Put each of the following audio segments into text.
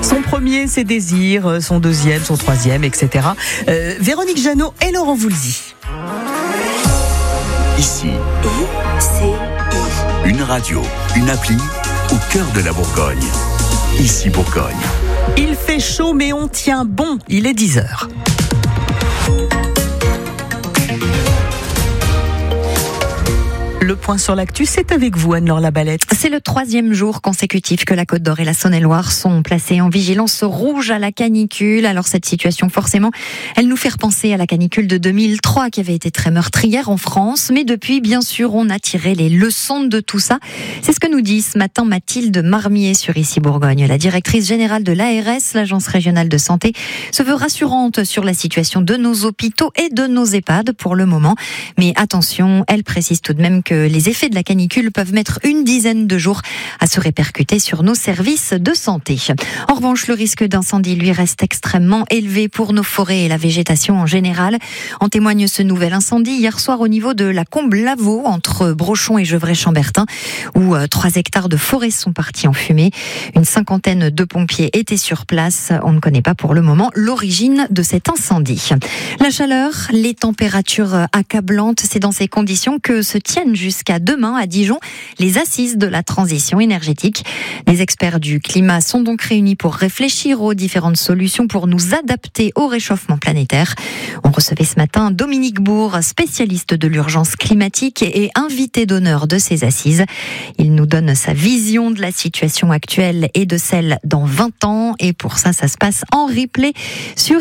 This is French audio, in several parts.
Son premier, ses désirs, son deuxième, son troisième, etc. Véronique Jeannot et Laurent Voulzy. Ici, une radio, une appli au cœur de la Bourgogne. Ici Bourgogne. Il fait chaud mais on tient bon, il est 10h. Le point sur l'actu, c'est avec vous, Anne-Laure Labalette. C'est le 3e jour consécutif que la Côte d'Or et la Saône-et-Loire sont placés en vigilance rouge à la canicule. Alors cette situation, forcément, elle nous fait repenser à la canicule de 2003 qui avait été très meurtrière en France. Mais depuis, bien sûr, on a tiré les leçons de tout ça. C'est ce que nous dit ce matin Mathilde Marmier sur Ici Bourgogne. La directrice générale de l'ARS, l'Agence régionale de santé, se veut rassurante sur la situation de nos hôpitaux et de nos EHPAD pour le moment. Mais attention, elle précise tout de même que les effets de la canicule peuvent mettre une dizaine de jours à se répercuter sur nos services de santé. En revanche, le risque d'incendie, lui, reste extrêmement élevé pour nos forêts et la végétation en général. En témoigne ce nouvel incendie hier soir au niveau de la Combe-Lavaux, entre Brochon et Gevrey-Chambertin, où 3 hectares de forêt sont partis en fumée. Une 50aine de pompiers étaient sur place. On ne connaît pas pour le moment l'origine de cet incendie. La chaleur, les températures accablantes, c'est dans ces conditions que se tiennent jusqu'à demain à Dijon les assises de la transition énergétique. Les experts du climat sont donc réunis pour réfléchir aux différentes solutions pour nous adapter au réchauffement planétaire. On recevait ce matin Dominique Bourg, spécialiste de l'urgence climatique et invité d'honneur de ces assises. Il nous donne sa vision de la situation actuelle et de celle dans 20 ans. Et pour ça, ça se passe en replay sur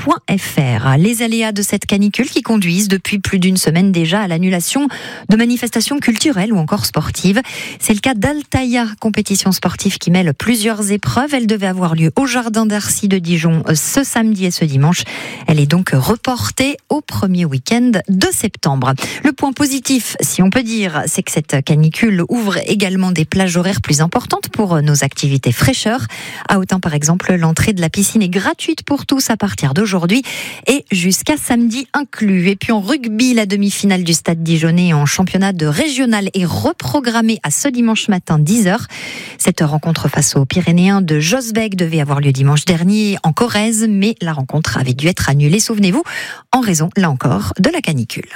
ici.fr. Les aléas de cette canicule qui conduisent depuis plus d'une semaine déjà à l'annulation de manifestations culturelles ou encore sportives. C'est le cas d'Altaïa, compétition sportive qui mêle plusieurs épreuves. Elle devait avoir lieu au Jardin d'Arcy de Dijon ce samedi et ce dimanche. Elle est donc reportée au premier week-end de septembre. Le point positif, si on peut dire, c'est que cette canicule ouvre également des plages horaires plus importantes pour nos activités fraîcheurs. À Autun, par exemple, l'entrée de la piscine est gratuite pour tous à partir d'aujourd'hui et jusqu'à samedi inclus. Et puis en rugby, la demi-finale du Stade Dijonnais en championnat de régional est reprogrammée à ce dimanche matin 10h. Cette rencontre face aux Pyrénéens de Josbec devait avoir lieu dimanche dernier en Corrèze, mais la rencontre avait dû être annulée, souvenez-vous, en raison, là encore, de la canicule.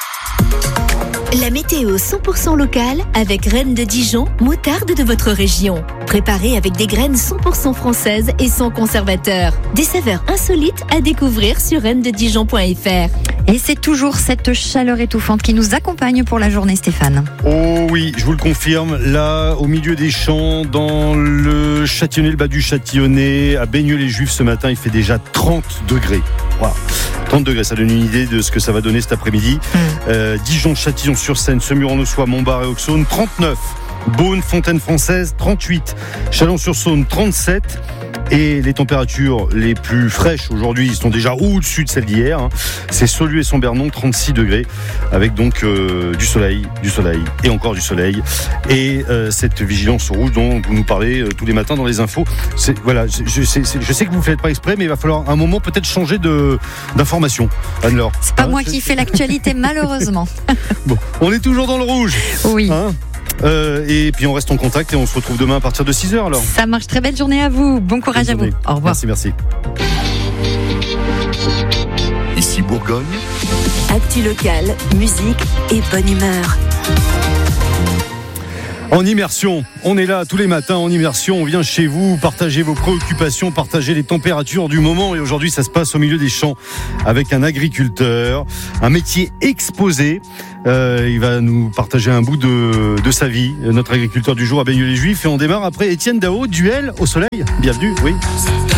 La météo 100% locale avec Reine de Dijon, moutarde de votre région. Préparée avec des graines 100% françaises et sans conservateur. Des saveurs insolites à découvrir sur reinededijon.fr. Et c'est toujours cette chaleur étouffante qui nous accompagne pour la journée, Stéphane. Oh oui, je vous le confirme, là, au milieu des champs, dans le Châtillonnais, le bas du Châtillonnais, à Baigneux-les-Juifs ce matin, il fait déjà 30 degrés. Wow. 30 degrés, ça donne une idée de ce que ça va donner cet après-midi. Dijon, Châtillon-sur-Seine, Semur-en-Auxois, Montbard et Auxonne, 39. Beaune, Fontaine-Française, 38. Chalon-sur-Saône, 37. Et les températures les plus fraîches aujourd'hui sont déjà au-dessus de celles d'hier. C'est Saulieu et Saint-Bernon, 36 degrés, avec donc du soleil et encore du soleil. Et cette vigilance rouge dont vous nous parlez tous les matins dans les infos. Voilà, je sais que vous ne faites pas exprès, mais il va falloir un moment peut-être changer d'information. Anne-Laure. C'est pas moi qui fais l'actualité, malheureusement. Bon, on est toujours dans le rouge. Oui. Et puis on reste en contact et on se retrouve demain à partir de 6h alors. Ça marche, très belle journée à vous. Bon courage à vous. Au revoir. Merci. Ici Bourgogne. Actu locale, musique et bonne humeur. En immersion, on est là tous les matins en immersion, on vient chez vous, partager vos préoccupations, partager les températures du moment et aujourd'hui ça se passe au milieu des champs avec un agriculteur, un métier exposé. Il va nous partager un bout de sa vie, notre agriculteur du jour à Baigneux-les-Juifs et on démarre après Étienne Dao, Duel au soleil. Bienvenue, oui.